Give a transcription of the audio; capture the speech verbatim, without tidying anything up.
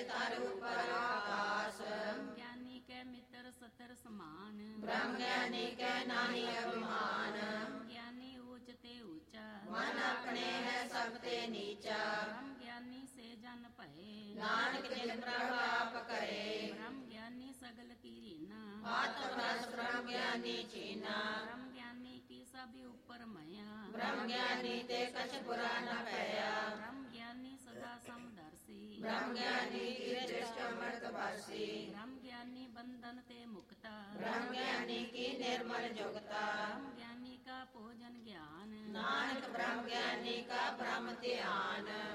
तर ऊपर आकाश। ज्ञानी के मित्र सतर समान, ब्रह्म ज्ञानी के नाहि अभिमान। ज्ञानी ऊंचते ऊंचा, मन अपने है सबते नीचा। ब्रह्म ज्ञानी से जन भये, नानक जिन प्रभु आप करे। ब्रह्म ज्ञानी सगल की रीना, आत्म रस ब्रह्म ज्ञानी चीना। ब्रह्म ज्ञानी की सभी ऊपर मया, ब्रह्म ज्ञानी ते कछ बुरा न भया। ब्रह्म ज्ञानी सदा समदर्शी, ब्रह्म ज्ञानी की दृष्टि अमृत वर्षी। ब्रह्म ज्ञानी बंधन ते मुक्ता, ब्रह्म ज्ञानी की निर्मल जुगता। ब्रह्म ज्ञानी का भोजन ज्ञान, नानक ब्रह्म ज्ञानी का ब्रह्म ध्यान।